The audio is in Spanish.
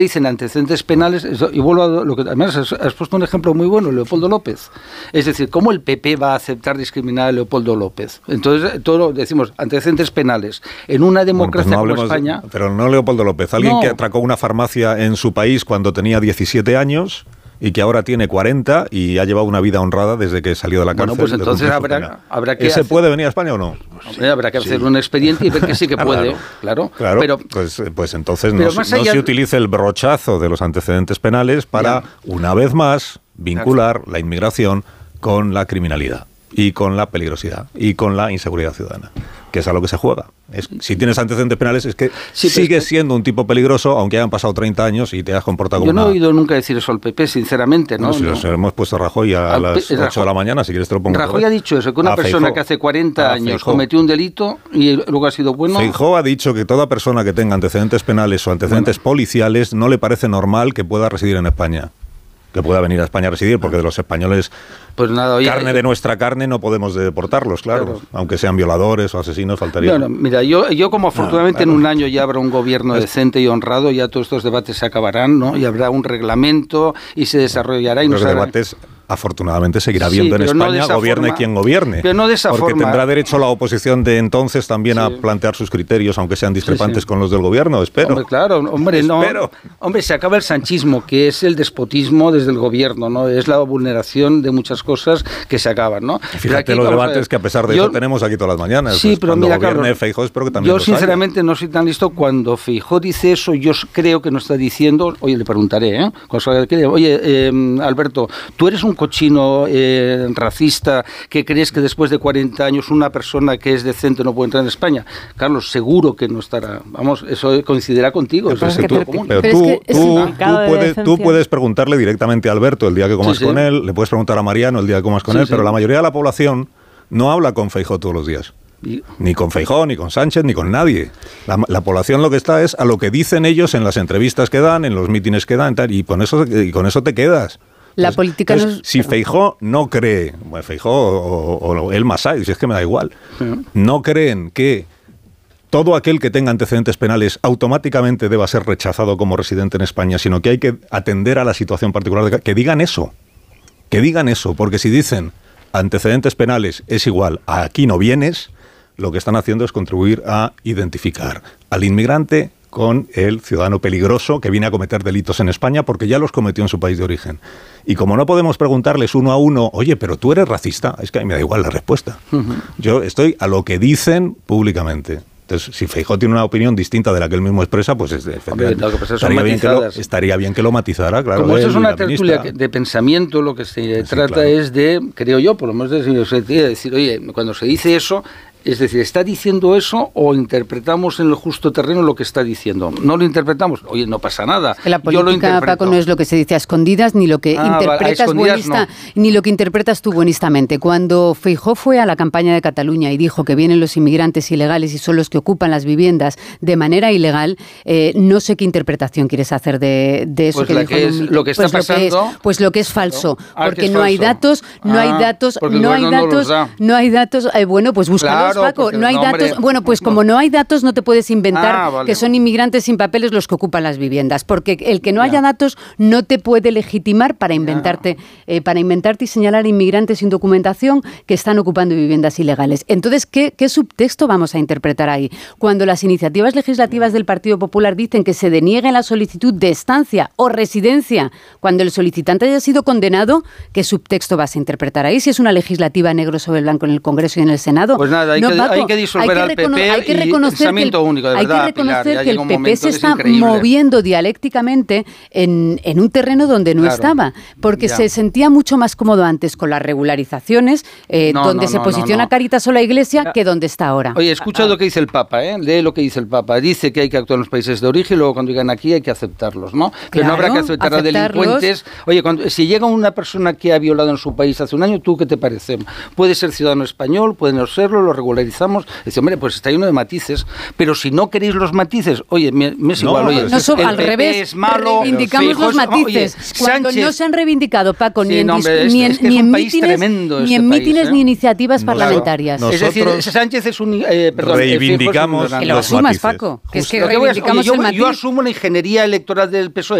dicen antecedentes penales, y vuelvo a lo que además has puesto un ejemplo muy bueno, Leopoldo López. Es decir, ¿cómo el PP va a aceptar discriminar a Leopoldo López? Entonces, todo decimos antecedentes penales. En una democracia como España... Pero no Leopoldo López, alguien que atracó una farmacia en su país cuando tenía 17 años... y que ahora tiene 40 y ha llevado una vida honrada desde que salió de la cárcel. Bueno, pues entonces habrá que... ¿Ese puede venir a España o no? Hombre, habrá que hacer un expediente y ver que sí que puede, claro. Pero, pues entonces no se utilice el brochazo de los antecedentes penales para, una vez más, vincular la inmigración con la criminalidad y con la peligrosidad y con la inseguridad ciudadana, que es a lo que se juega. Si tienes antecedentes penales es que sigues siendo un tipo peligroso, aunque hayan pasado 30 años y te has comportado como Yo no he oído nunca decir eso al PP, sinceramente, ¿no? Si los hemos puesto a Rajoy a las 8 de la mañana, si quieres te lo pongo. Rajoy ha dicho eso, que una persona que hace 40 años cometió un delito y luego ha sido bueno... Feijóo ha dicho que toda persona que tenga antecedentes penales o antecedentes policiales no le parece normal que pueda residir en España. Que pueda venir a España a residir, porque de los españoles, pues nada, carne de nuestra carne, no podemos deportarlos, claro. Aunque sean violadores o asesinos, faltaría. Bueno, mira, yo como afortunadamente en un año ya habrá un gobierno decente y honrado, ya todos estos debates se acabarán, ¿no? Y habrá un reglamento y se desarrollará. Y los debates, afortunadamente, seguirá habiendo en España, gobierne quien gobierne. Pero no de esa porque forma. Tendrá derecho la oposición de entonces también a plantear sus criterios, aunque sean discrepantes con los del gobierno, espero. Hombre, claro, hombre, no. Hombre, se acaba el sanchismo, que es el despotismo desde el gobierno, ¿no? Es la vulneración de muchas cosas que se acaban, ¿no? Fíjate los debates que a pesar de eso tenemos aquí todas las mañanas. Sí, pero cuando mira, gobierne Feijóo, espero que también yo sinceramente no soy tan listo. Cuando Feijóo dice eso, yo creo que no está diciendo, oye, le preguntaré, oye, Alberto, tú eres un cochino racista que crees que después de 40 años una persona que es decente no puede entrar en España. Carlos, seguro que no estará. Vamos, eso coincidirá contigo. Tú puedes preguntarle directamente a Alberto el día que comas con él, le puedes preguntar a Mariano el día que comas con él, pero la mayoría de la población no habla con Feijóo todos los días. Ni con Feijóo, ni con Sánchez, ni con nadie. La población lo que está es a lo que dicen ellos en las entrevistas que dan, en los mítines que dan, y con eso te quedas. La política si Feijóo no cree, Feijóo o el Masai, si es que me da igual, no creen que todo aquel que tenga antecedentes penales automáticamente deba ser rechazado como residente en España, sino que hay que atender a la situación particular, que digan eso, porque si dicen antecedentes penales es igual a aquí no vienes, lo que están haciendo es contribuir a identificar al inmigrante con el ciudadano peligroso que viene a cometer delitos en España porque ya los cometió en su país de origen. Y como no podemos preguntarles uno a uno, oye, pero tú eres racista, es que a mí me da igual la respuesta. Yo estoy a lo que dicen públicamente. Entonces, si Feijóo tiene una opinión distinta de la que él mismo expresa, pues estaría bien que lo matizara, claro. Como esto es una tertulia de pensamiento, lo que se trata es de, creo yo, por lo menos de decir, oye, cuando se dice eso, es decir, ¿está diciendo eso o interpretamos en el justo terreno lo que está diciendo? No lo interpretamos, oye, no pasa nada. La política, Paco, no es lo que se dice a escondidas, ni lo que ni lo que interpretas tú buenistamente. Cuando Feijóo fue a la campaña de Cataluña y dijo que vienen los inmigrantes ilegales y son los que ocupan las viviendas de manera ilegal, no sé qué interpretación quieres hacer de eso. Pues que dijo lo que está pasando. Lo que es falso, porque no hay datos, no hay datos. Bueno, pues búscalos. Paco, no hay datos. Bueno, pues como no hay datos, no te puedes inventar que son inmigrantes sin papeles los que ocupan las viviendas, porque el que no haya datos no te puede legitimar para inventarte y señalar a inmigrantes sin documentación que están ocupando viviendas ilegales. Entonces, ¿qué subtexto vamos a interpretar ahí? Cuando las iniciativas legislativas del Partido Popular dicen que se deniegue la solicitud de estancia o residencia cuando el solicitante haya sido condenado, ¿qué subtexto vas a interpretar ahí? Si es una legislativa negro sobre blanco en el Congreso y en el Senado. Pues nada, hay que disolver al PP hay que reconocer único, de verdad, hay que reconocer Pilar, que el PP se está moviendo dialécticamente en un terreno donde no estaba, porque se sentía mucho más cómodo antes con las regularizaciones, donde se posiciona Cáritas o la Iglesia, que donde está ahora. Oye, escucha lo que dice el Papa, lee lo que dice el Papa. Dice que hay que actuar en los países de origen y luego cuando llegan aquí hay que aceptarlos, ¿no? Pero no habrá que aceptar a delincuentes. Oye, si llega una persona que ha violado en su país hace un año, ¿tú qué te parece? Puede ser ciudadano español, puede no serlo, lo regular regularizamos, dice, hombre, pues está lleno de matices, pero si no queréis los matices, oye, me es igual, oye, al revés, es malo, reivindicamos los matices. Oye, cuando Sánchez, no se han reivindicado, Paco, ni en mítines ni iniciativas parlamentarias. Es decir, Sánchez es un... reivindicamos que lo asumas, Paco, que es que reivindicamos el matiz. Yo asumo la ingeniería electoral del PSOE.